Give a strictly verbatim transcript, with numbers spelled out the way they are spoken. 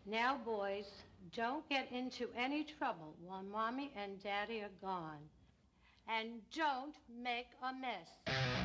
Now, boys, don't get into any trouble while Mommy and Daddy are gone. And don't make a mess.